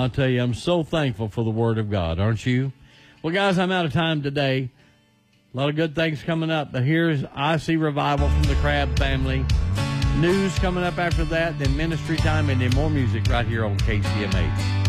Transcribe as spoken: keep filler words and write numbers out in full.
I'll tell you, I'm so thankful for the Word of God, aren't you? Well, guys, I'm out of time today. A lot of good things coming up, but here's I See Revival from the Crabb family. News coming up after that, then ministry time, and then more music right here on K C M H.